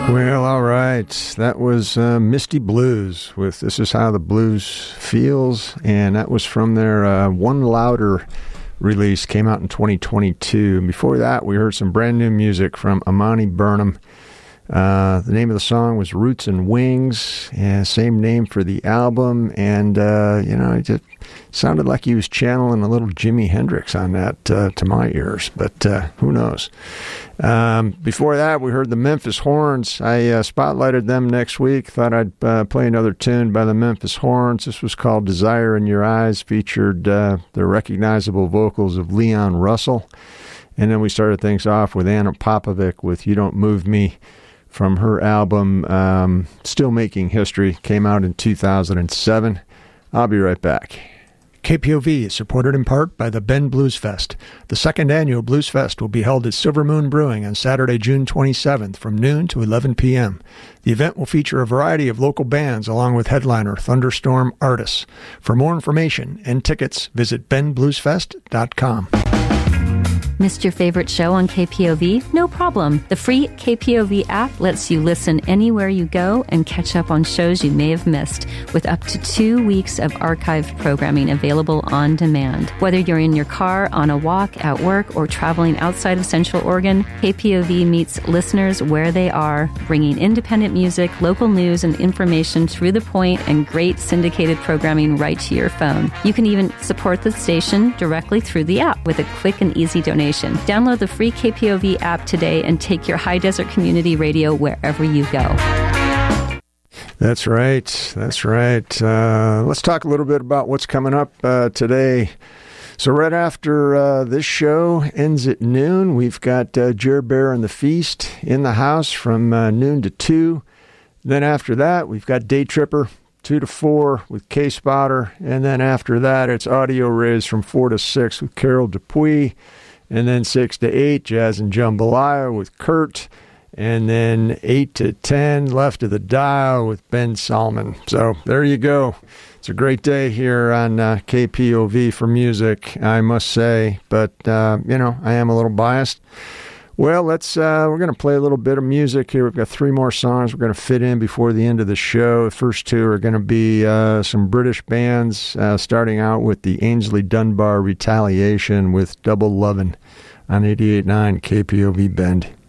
Well, all right. That was Misty Blues with This Is How the Blues Feels, and that was from their One Louder release, came out in 2022. And before that, we heard some brand new music from Amani Burnham. The name of the song was Roots and Wings, and same name for the album, and, it just sounded like he was channeling a little Jimi Hendrix on that to my ears, but who knows. Before that, we heard the Memphis Horns. I spotlighted them next week. Thought I'd play another tune by the Memphis Horns. This was called Desire in Your Eyes, featured the recognizable vocals of Leon Russell. And then we started things off with Anna Popovic with You Don't Move Me, from her album Still Making History, came out in 2007. I'll be right back. KPOV is supported in part by the Bend Blues Fest. The second annual Blues Fest will be held at Silver Moon Brewing on Saturday, June 27th from noon to 11 p.m. The event will feature a variety of local bands along with headliner Thunderstorm artists. For more information and tickets, visit benbluesfest.com. Missed your favorite show on KPOV? No problem. The free KPOV app lets you listen anywhere you go and catch up on shows you may have missed, with up to 2 weeks of archived programming available on demand. Whether you're in your car, on a walk, at work, or traveling outside of Central Oregon, KPOV meets listeners where they are, bringing independent music, local news, and information through the point, and great syndicated programming right to your phone. You can even support the station directly through the app with a quick and easy donation. Download the free KPOV app today and take your High Desert Community Radio wherever you go. That's right. That's right. Let's talk a little bit about what's coming up today. So right after this show ends at noon, we've got Jer Bear and the Feast in the house from noon to 2. Then after that, we've got Day Tripper 2 to 4 with K-Spotter. And then after that, it's Audio Rays from 4 to 6 with Carol Dupuis. And then 6 to 8, Jazz and Jambalaya with Kurt. And then 8 to 10, Left of the Dial with Ben Salmon. So there you go. It's a great day here on KPOV for music, I must say. But, I am a little biased. Well, we're going to play a little bit of music here. We've got 3 more songs we're going to fit in before the end of the show. The first 2 are going to be some British bands, starting out with the Ainsley Dunbar Retaliation with Double Lovin' on 88.9 KPOV Bend.